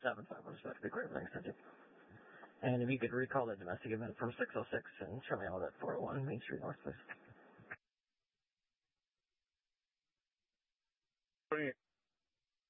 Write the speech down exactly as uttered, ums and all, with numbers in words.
seven five one seven, the Great Lakes Center. And if you could recall the domestic event from six oh six and show me all that four oh one Main Street North, please.